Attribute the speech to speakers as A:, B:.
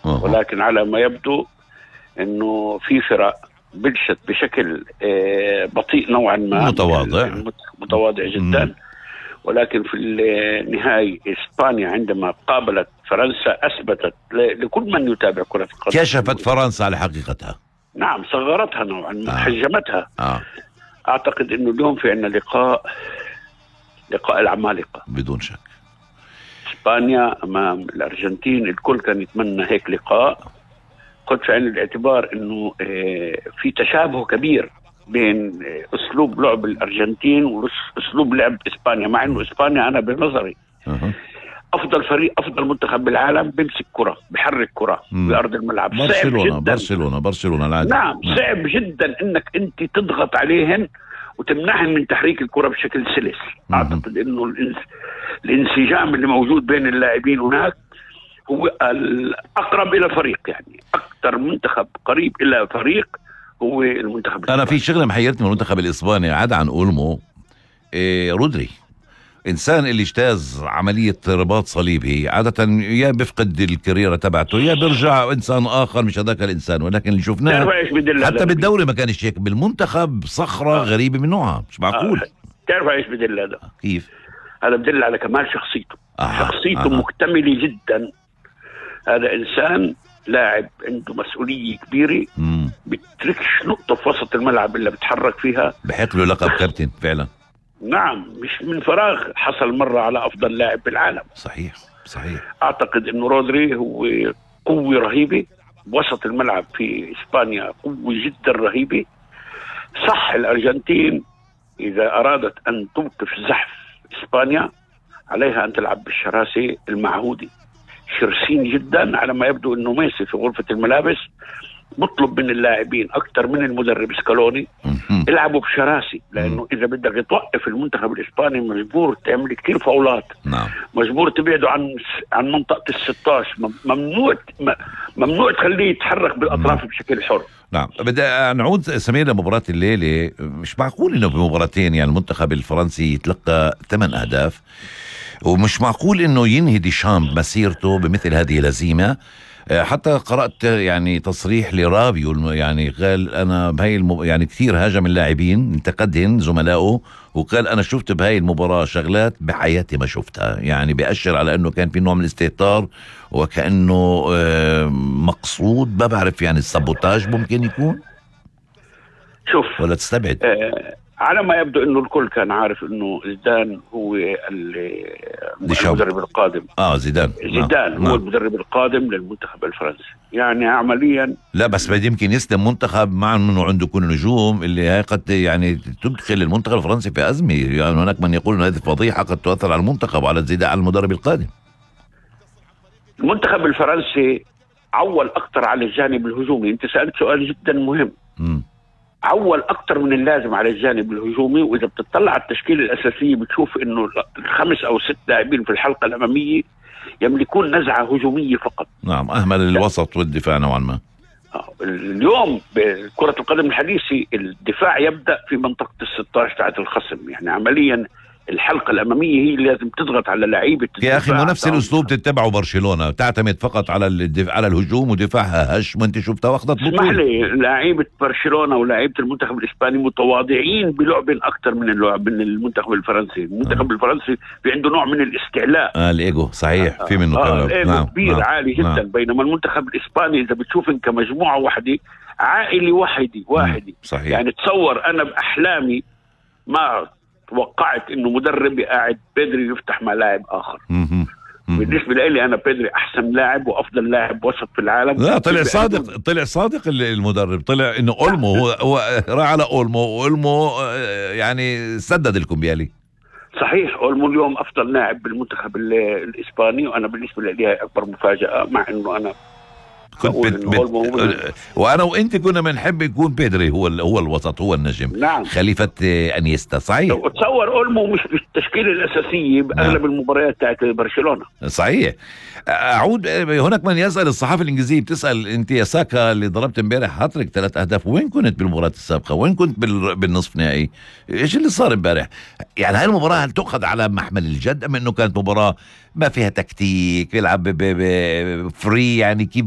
A: ولكن على ما يبدو انه في فرق بلشت بشكل بطيء نوعا ما، متواضع جدا. ولكن في النهاية إسبانيا عندما قابلت فرنسا أثبتت لكل من يتابع كرة القدم،
B: كشفت فرنسا على حقيقتها.
A: نعم، صغرتها نوعا ما، حجمتها. أعتقد أنه اليوم في عندنا لقاء العمالقة
B: بدون شك.
A: إسبانيا أمام الأرجنتين، الكل كان يتمنى هيك لقاء. قد في عين الاعتبار أنه في تشابه كبير بين أسلوب لعب الأرجنتين وأسلوب لعب إسبانيا، مع أنه إسبانيا أنا بنظري أفضل فريق، أفضل منتخب بالعالم، بيمسك كرة، بحرك كرة بأرض الملعب.
B: برشلونة العادي.
A: نعم، صعب جدا أنك أنت تضغط عليهن وتمنعهن من تحريك الكرة بشكل سلس. أعتقد أنه الانسجام اللي موجود بين اللاعبين هناك هو الأقرب إلى فريق، يعني أكثر منتخب قريب إلى فريق هو المنتخب الإسباني.
B: أنا في شغلة محيرتني من المنتخب الإسباني، عاد عن أولمو، رودري إنسان اللي اجتاز عملية رباط صليبي عادة يا بفقد الكاريرة تبعته يا بيرجع إنسان آخر مش هذاك الإنسان. ولكن اللي شفناه حتى بالدوري ما كانش هيك، بالمنتخب صخرة غريبة من نوعها، مش معقول.
A: تعرف ايش بدل هذا؟
B: كيف؟
A: هذا بدل على كمال شخصيته. شخصيته مكتملة جدا. هذا إنسان لاعب عنده مسؤولية كبيرة، بتركش نقطة في وسط الملعب إلا بتحرك فيها.
B: بحق له لقب كابتن فعلا.
A: نعم، مش من فراغ حصل مرة على أفضل لاعب بالعالم.
B: صحيح.
A: أعتقد إنه رودري هو قوة رهيبة بوسط الملعب في إسبانيا، قوة جدا رهيبة. صح، الأرجنتين إذا أرادت أن توقف زحف إسبانيا عليها أن تلعب بالشراسة المعهودة، شرسين جدا. على ما يبدو أنه ميسي في غرفة الملابس مطلب من اللاعبين أكثر من المدرب سكالوني يلعبوا بشراسة، لأنه إذا بدك توقف المنتخب الإسباني مجبور تعمل كتير فاولات. مجبور تبعده عن منطقة ال16، ممنوع تخليه يتحرك بالأطراف بشكل حر.
B: نعم، بدي نعود سمير لمباراة الليلة. مش معقول إنه بمباراتين يعني المنتخب الفرنسي يتلقى 8 أهداف، ومش معقول إنه ينهي ديشامب مسيرته بمثل هذه الهزيمة. حتى قرأت يعني تصريح لرابيو، يعني قال أنا بهاي يعني كثير هاجم اللاعبين، انتقدهن زملائه، وقال أنا شفت بهاي المباراة شغلات بحياتي ما شفتها. يعني بيأشر على أنه كان في نوع من الاستهتار وكأنه مقصود. ما بعرف يعني السابوتاج ممكن يكون،
A: شوف
B: ولا تستبعد؟
A: على ما يبدو انه الكل كان عارف انه زيدان هو المدرب القادم. زيدان هو المدرب القادم للمنتخب الفرنسي. يعني عمليا
B: لا، بس بدي يمكن يسلم منتخب مع انه عنده كل نجوم اللي هي قد يعني تدخل المنتخب الفرنسي في ازمه. يعني هناك من يقول ان هذه فضيحه قد تؤثر على المنتخب وعلى زيدان على المدرب القادم. المنتخب
A: الفرنسي عول اكثر على الجانب الهجومي. انت سألت سؤال جدا مهم. عول أكتر من اللازم على الجانب الهجومي. وإذا بتطلع على التشكيلة الأساسية بتشوف إنه 5 أو 6 لاعبين في الحلقة الأمامية يملكون نزعة هجومية فقط.
B: نعم، أهمل الوسط والدفاع نوعا ما.
A: اليوم بكرة القدم الحديثة الدفاع يبدأ في منطقة ال16 تاعت الخصم. يعني عمليا الحلقة الأمامية هي اللي لازم تضغط على لعيبة
B: يا أخي. نفس الأسلوب تتبعه برشلونة، تعتمد فقط على الهجوم ودفاعها هش، وانت شفتها واخدت بطولة.
A: اسمح لي، لعيبة برشلونة ولعيبة المنتخب الإسباني متواضعين بلعب أكثر من اللعب من المنتخب الفرنسي. المنتخب الفرنسي في عنده نوع من الاستعلاء،
B: الإيجو. صحيح، في منه كلام.
A: الإيجو كبير، عالي جدا. بينما المنتخب الإسباني إذا بتشوفن كمجموعة واحدة، عائلي واحدة.
B: صحيح.
A: يعني تصور أنا بأحلامي ما توقعت انه مدرب قاعد بيدري يفتح مع لاعب اخر. بالنسبه لي انا بيدري احسن لاعب وافضل لاعب وسط في العالم.
B: لا، طلع صادق المدرب. طلع انه اولمو هو راح على اولمو يعني سدد الكمبيالي.
A: صحيح، اولمو اليوم افضل لاعب بالمنتخب الاسباني. وانا بالنسبه لي اكبر مفاجاه، مع انه انا
B: وانا وانت كنا بنحب يكون بيدري هو الوسط، هو النجم.
A: نعم.
B: خليفة انيستا. صحيح.
A: وتصور اولمو مش بالتشكيله الاساسيه باغلب المباريات تاعت برشلونه.
B: صحيح. اعود هناك من يسال الصحافه الانجليزيه، بتسال انت يا ساكا اللي ضربت امبارح هاتريك 3 أهداف، وين كنت بالمباراه السابقه؟ وين كنت بالنصف نهائي؟ ايش اللي صار امبارح؟ يعني هاي المباراه هل تؤخذ على محمل الجد ام انه كانت مباراه ما فيها تكتيك، يلعب فري يعني كيف